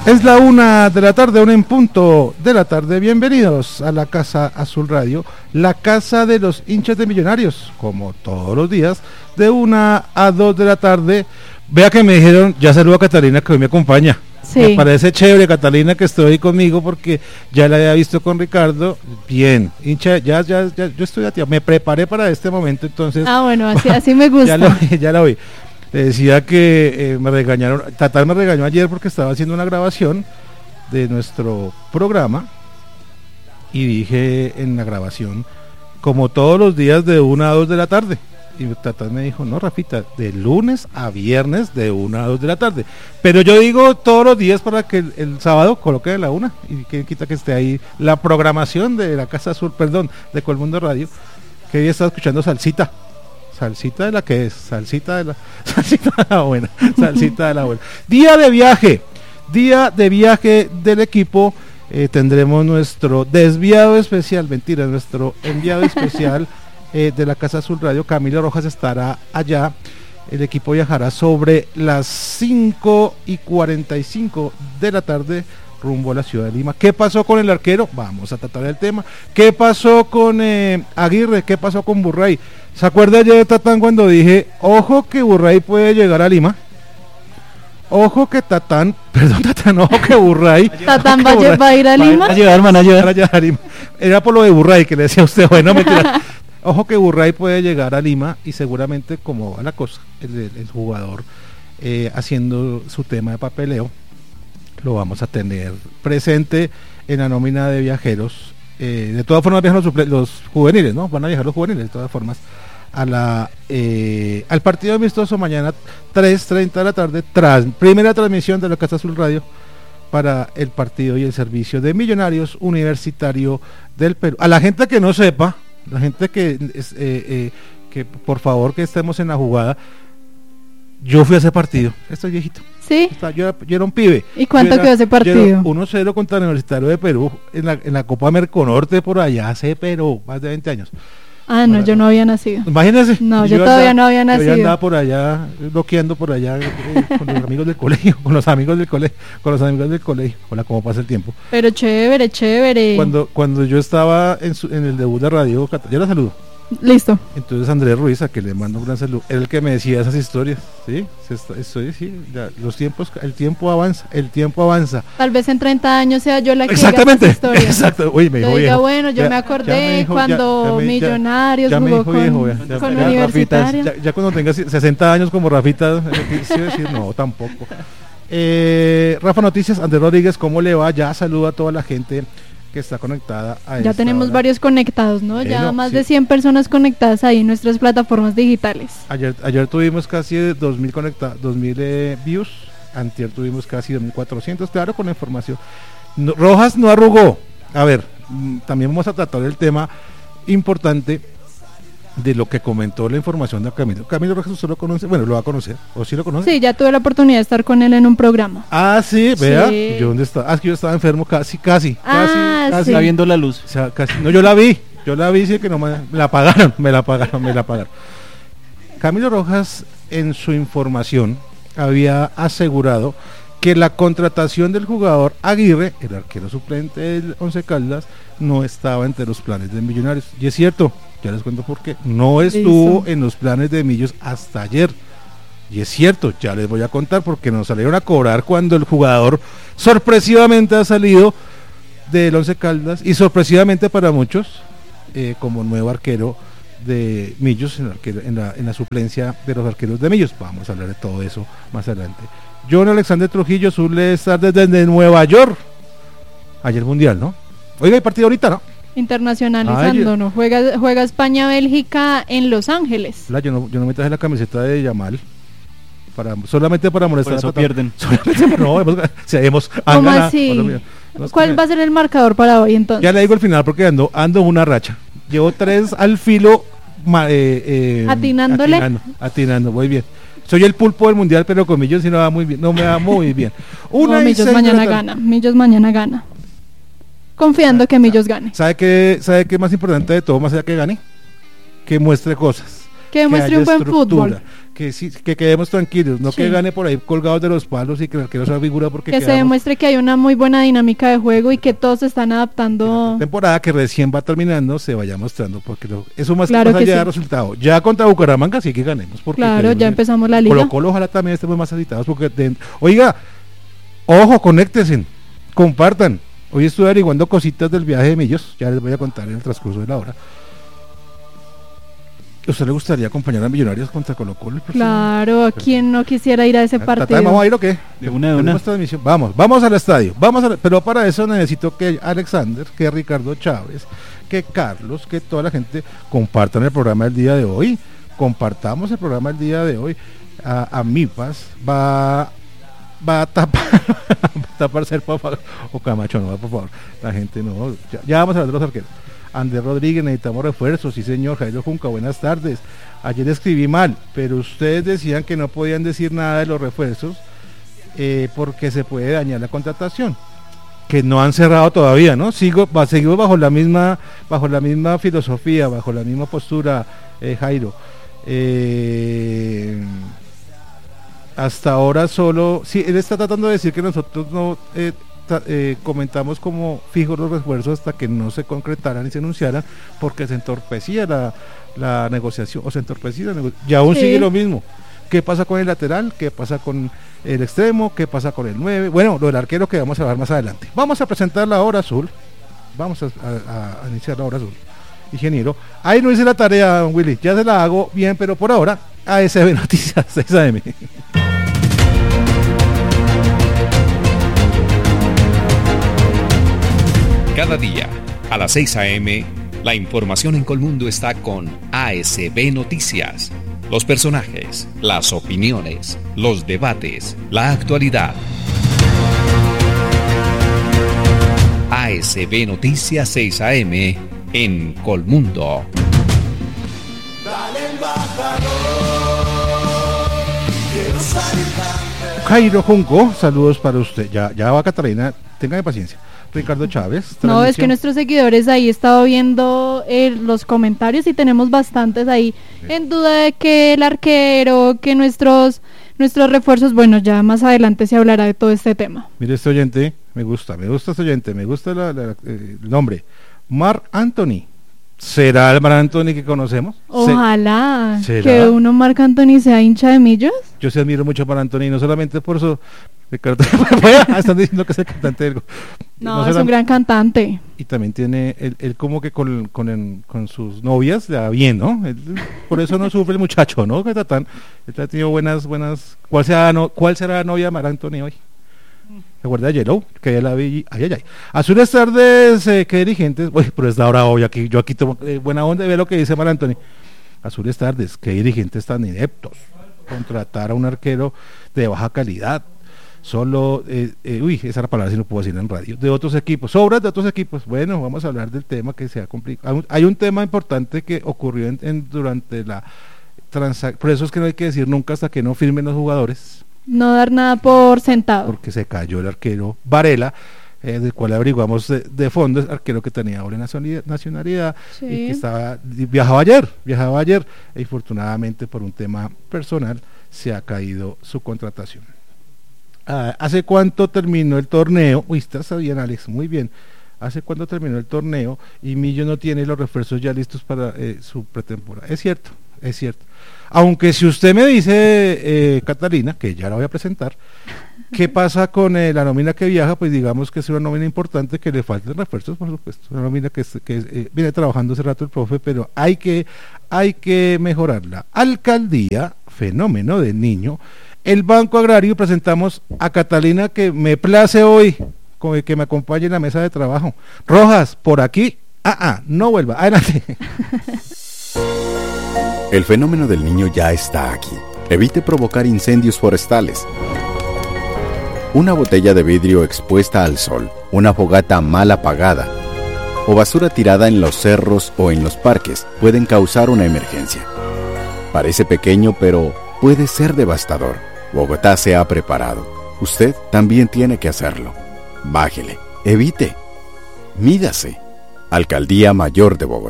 Es la 1:00 PM, 1:00 PM. Bienvenidos a la Casa Azul Radio, la casa de los hinchas de Millonarios, como todos los días, de 1 a 2 de la tarde. Vea que me dijeron, ya saludo a Catalina que hoy me acompaña. Sí. Me parece chévere, Catalina, que estoy conmigo porque ya la había visto con Ricardo. Bien, hincha, ya, yo estoy a tiempo, me preparé para este momento, entonces. Ah, bueno, así me gusta. ya la oí. Le decía que me regañaron, Tatán me regañó ayer porque estaba haciendo una grabación de nuestro programa y dije en la grabación, como todos los días de 1 a 2 de la tarde. Y Tatán me dijo, no, Rafita, de lunes a viernes de 1 a 2 de la tarde. Pero yo digo todos los días para que el sábado coloque de la 1 y que quita que esté ahí la programación de la Casa Azul, de Colmundo Radio, que hoy está escuchando Salsita de la que es, salsita de la buena, salsita de la buena. Día de viaje del equipo, tendremos nuestro desviado especial, nuestro enviado especial de la Casa Azul Radio, Camilo Rojas, estará allá. El equipo viajará sobre las 5:45 de la tarde rumbo a la ciudad de Lima. ¿Qué pasó con el arquero? Vamos a tratar el tema. ¿Qué pasó con Aguirre? ¿Qué pasó con Burray? ¿Se acuerda ayer de Tatán cuando dije, ojo que Burray puede llegar a Lima? Ojo que ojo que Burray. ¿Tatán va a ir a Lima? Va a llegar a Lima. Era por lo de Burray que le decía a usted, bueno, mentira. Ojo que Burray puede llegar a Lima y seguramente, como va la cosa, el jugador haciendo su tema de papeleo, lo vamos a tener presente en la nómina de viajeros. De todas formas viajan los juveniles, ¿no? Van a viajar los juveniles de todas formas al partido amistoso mañana 3:30 de la tarde, primera transmisión de la Casa Azul Radio para el partido y el servicio de Millonarios Universitario del Perú. A la gente que no sepa, la gente que por favor que estemos en la jugada, yo fui a ese partido, estoy viejito. ¿Sí? Yo era un pibe. ¿Y cuánto quedó ese partido? 1-0 contra el Universitario de Perú en la Copa Merconorte por allá hace más de 20 años. Ah, no, yo no había nacido. Imagínense. No, yo todavía no había nacido. Yo andaba por allá, bloqueando por allá con los amigos del colegio, con los amigos del colegio. Hola, ¿cómo pasa el tiempo? Pero chévere. Cuando yo estaba en el debut de Radio, yo la saludo. Listo. Entonces Andrés Ruiz, a que le mando un gran saludo, era el que me decía esas historias, ¿sí? El tiempo avanza. Tal vez en 30 años sea yo la que exactamente, diga esas historias. Exacto. Uy, me dijo viejo. Bueno, yo me acordé cuando Millonarios jugó con Universitario. Ya cuando tenga 60 años como Rafita, decir, no, tampoco. Rafa Noticias, Andrés Rodríguez, ¿cómo le va? Ya saluda a toda la gente que está conectada a ya tenemos hora. Varios conectados, ¿no? Ya más de 100 personas conectadas ahí en nuestras plataformas digitales. Ayer tuvimos casi 2.000 views, antier tuvimos casi 2.400, claro, con la información. Rojas no arrugó. A ver, también vamos a tratar el tema importante de lo que comentó la información de Camilo Rojas. ¿Usted lo conoce? Bueno, lo va a conocer, ¿o sí lo conoce? Sí, ya tuve la oportunidad de estar con él en un programa. Ah, sí, vea, sí. ¿Yo dónde estaba? Es que yo estaba enfermo casi. Sí. Está viendo la luz. O sea, casi. No, yo la vi, sí, que no me la apagaron. Camilo Rojas, en su información, había asegurado que la contratación del jugador Aguirre, el arquero suplente del Once Caldas, no estaba entre los planes de Millonarios. Y es cierto, ya les cuento por qué. No estuvo en los planes de Millos hasta ayer. Y es cierto, ya les voy a contar porque nos salieron a cobrar cuando el jugador sorpresivamente ha salido del Once Caldas y sorpresivamente para muchos como nuevo arquero de Millos en la suplencia de los arqueros de Millos. Vamos a hablar de todo eso más adelante. John Alexander Trujillo, suele estar desde Nueva York. Ayer Mundial, ¿no? Oiga, hay partido ahorita, ¿no? Internacionalizándonos. Juega España-Bélgica en Los Ángeles. Yo no me traje la camiseta de Yamal solamente para molestar. Por eso pierden. ¿Cómo así? ¿Cuál va a ser el marcador para hoy entonces? Ya le digo el final porque ando una racha. Llevo 3 al filo atinando, muy bien. Soy el pulpo del mundial, pero con Millos sí no me va muy bien. Millos mañana gana. Confiando que Millos gane. ¿Sabe qué es más importante de todo, más allá que gane? Que muestre cosas. Que muestre un buen fútbol. que quedemos tranquilos, no que gane por ahí colgados de los palos y que el arquero sea figura porque se demuestre que hay una muy buena dinámica de juego y que todos se están adaptando. La temporada que recién va terminando se vaya mostrando, porque eso más allá de resultado. Ya contra Bucaramanga sí que ganemos, porque ya empezamos la liga. Colo-Colo ojalá también estemos más agitados, porque oiga, ojo, conéctense, compartan. Hoy estuve averiguando cositas del viaje de Millos, ya les voy a contar en el transcurso de la hora. ¿Usted le gustaría acompañar a Millonarios contra Colo-Colo? Claro, ¿a quién no quisiera ir a ese partido? ¿Vamos a ir o qué? De una. Vamos al estadio. Pero para eso necesito que Alexander, que Ricardo Chávez, que Carlos, que toda la gente compartan el programa del día de hoy. Compartamos el programa del día de hoy. A Mipas va a tapar ser papá o Camacho, no, por favor. La gente no. Ya vamos a hablar de los arqueros. Andrés Rodríguez, necesitamos refuerzos, sí señor. Jairo Junca, buenas tardes. Ayer escribí mal, pero ustedes decían que no podían decir nada de los refuerzos porque se puede dañar la contratación, que no han cerrado todavía, ¿no? Seguimos bajo la misma filosofía, bajo la misma postura, Jairo. Hasta ahora solo, sí, él está tratando de decir que nosotros no comentamos como fijos los refuerzos hasta que no se concretaran y se anunciaran, porque se entorpecía la negociación, y aún sigue lo mismo. ¿Qué pasa con el lateral? ¿Qué pasa con el extremo? ¿Qué pasa con el 9? Bueno, lo del arquero que vamos a hablar más adelante. Vamos a presentar la hora azul, vamos a iniciar la hora azul. Ingeniero, ahí no hice la tarea, don Willy, ya se la hago bien, pero por ahora, ASB Noticias 6 AM. Cada día, a las 6 a.m., la información en Colmundo está con ASB Noticias. Los personajes, las opiniones, los debates, la actualidad. ASB Noticias 6 a.m. en Colmundo. Jairo Junco, saludos para usted. Ya va Catalina, tengan paciencia. Ricardo Chávez. No, es que nuestros seguidores ahí he estado viendo los comentarios y tenemos bastantes ahí en duda de que el arquero, que nuestros refuerzos, bueno, ya más adelante se hablará de todo este tema. Mire, este oyente, me gusta este oyente, me gusta el nombre, Marc Anthony. ¿Será el Marc Anthony que conocemos? Ojalá que uno Marc Anthony sea hincha de Millos. Yo sí admiro mucho a Marc Anthony, no solamente por eso, Ricardo, están diciendo que es el cantante del... No, es un gran cantante. Y también tiene, él como que con sus novias le va bien, ¿no? Por eso no sufre el muchacho, ¿no? Él ha tenido buenas... ¿Cuál será la novia de Marc Anthony hoy? ¿Se acuerda de Yellow? Que ya la vi. Ay. Azules tardes, ¿qué dirigentes? Uy, pero es la hora hoy, yo aquí tomo buena onda y ve lo que dice Marc Anthony. Azules tardes, ¿qué dirigentes tan ineptos? Contratar a un arquero de baja calidad. Solo, esa es la palabra si no puedo decir en radio, de otros equipos, sobras de otros equipos. Bueno, vamos a hablar del tema que se ha complicado. Hay un tema importante que ocurrió durante la transacción, por eso es que no hay que decir nunca hasta que no firmen los jugadores. No dar nada por sentado. Porque se cayó el arquero Varela, del cual averiguamos de fondo, es arquero que tenía doble nacionalidad, sí. Y que viajaba ayer, y infortunadamente por un tema personal se ha caído su contratación. ¿Hace cuánto terminó el torneo? Uy, estás bien, Alex, muy bien. ¿Hace cuánto terminó el torneo y Millo no tiene los refuerzos ya listos para su pretemporada? Es cierto. Aunque si usted me dice, Catalina, que ya la voy a presentar, ¿qué pasa con la nómina que viaja? Pues digamos que es una nómina importante, que le faltan refuerzos, por supuesto. Una nómina que viene trabajando hace rato el profe, pero hay que mejorarla. Alcaldía, fenómeno del niño. El Banco Agrario, presentamos a Catalina, que me place hoy que me acompañe en la mesa de trabajo. Rojas, por aquí, no vuelva, adelante. El fenómeno del niño ya está aquí. Evite provocar incendios forestales. Una botella de vidrio expuesta al sol, una fogata mal apagada o basura tirada en los cerros o en los parques pueden causar una emergencia. Parece pequeño, pero puede ser devastador. Bogotá se ha preparado. Usted también tiene que hacerlo. Bájele, evite, mídase. Alcaldía Mayor de Bogotá.